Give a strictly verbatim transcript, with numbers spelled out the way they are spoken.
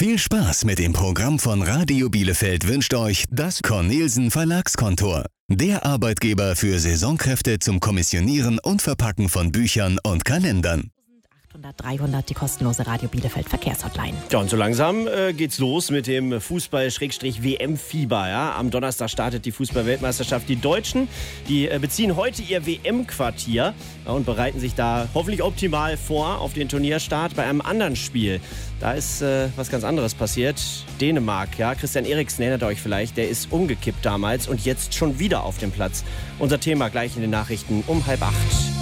Viel Spaß mit dem Programm von Radio Bielefeld wünscht euch das Cornelsen Verlagskontor. Der Arbeitgeber für Saisonkräfte zum Kommissionieren und Verpacken von Büchern und Kalendern. achthundert dreihundert, die kostenlose Radio Bielefeld Verkehrshotline. Ja, und so langsam äh, geht's los mit dem Fußball-W M-Fieber. Ja? Am Donnerstag startet die Fußball-Weltmeisterschaft. Die Deutschen, die äh, beziehen heute ihr W M-Quartier ja, und bereiten sich da hoffentlich optimal vor auf den Turnierstart. Bei einem anderen Spiel, da ist äh, was ganz anderes passiert. Dänemark, ja, Christian Eriksen, erinnert euch vielleicht, der ist umgekippt damals und jetzt schon wieder auf dem Platz. Unser Thema gleich in den Nachrichten um halb acht.